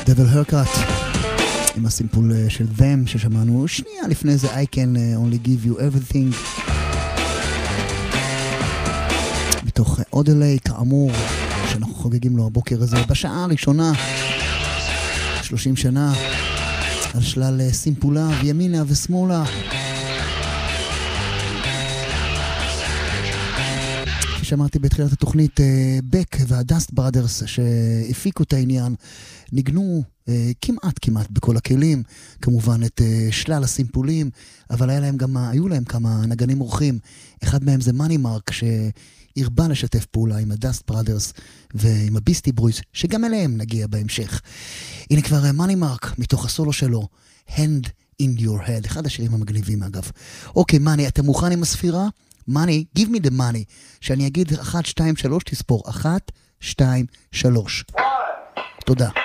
Devil Haircut עם הסימפול של them ששמענו שנייה לפני זה, I can only give you everything מתוך אודלי, כאמור שאנחנו חוגגים לו הבוקר הזה בשעה הראשונה 30 שנה על שלל סימפוליו ימינה ושמאלה. שמעתי בתחילת התוכנית, בק והדאסט בראדרס שהפיקו את העניין ניגנו כמעט בכל הכלים, כמובן את שלל הסימפולים, אבל היו להם כמה נגנים אורחים. אחד מהם זה מאני מרק שהרבה לשתף פעולה עם הדאסט בראדרס ועם הביסטי ברויז, שגם אליהם נגיע בהמשך. הנה כבר מאני מרק מתוך הסולו שלו, Hand in your head, אחד השירים המגניבים אגב. אוקיי מאני, אתה מוכן עם הספירה? money, give me the money. שאני אגיד 1, 2, 3, תספור 1, 2, 3. תודה.